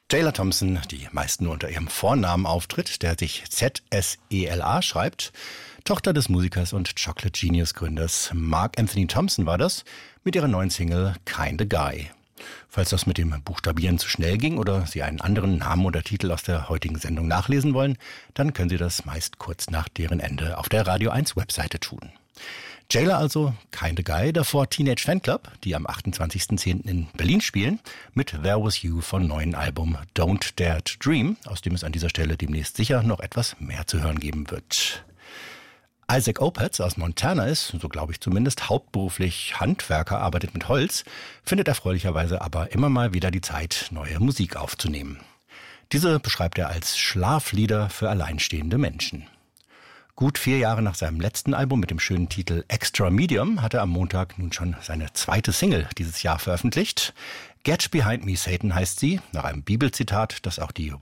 Jayla Thompson, die meist nur unter ihrem Vornamen auftritt, der sich Z-S-E-L-A schreibt. Tochter des Musikers und Chocolate Genius Gründers Mark Anthony Thompson war das, mit ihrer neuen Single Kinda Guy. Falls das mit dem Buchstabieren zu schnell ging oder Sie einen anderen Namen oder Titel aus der heutigen Sendung nachlesen wollen, dann können Sie das meist kurz nach deren Ende auf der Radio 1 Webseite tun. Jayla also, Kinda Guy, davor Teenage Fanclub, die am 28.10. in Berlin spielen, mit There Was You vom neuen Album Don't Dare to Dream, aus dem es an dieser Stelle demnächst sicher noch etwas mehr zu hören geben wird. Isaac Opatz aus Montana ist, so glaube ich zumindest, hauptberuflich Handwerker, arbeitet mit Holz, findet erfreulicherweise aber immer mal wieder die Zeit, neue Musik aufzunehmen. Diese beschreibt er als Schlaflieder für alleinstehende Menschen. Gut 4 Jahre nach seinem letzten Album mit dem schönen Titel Extra Medium hat er am Montag nun schon seine zweite Single dieses Jahr veröffentlicht. Get Behind Me Satan heißt sie, nach einem Bibelzitat, das auch die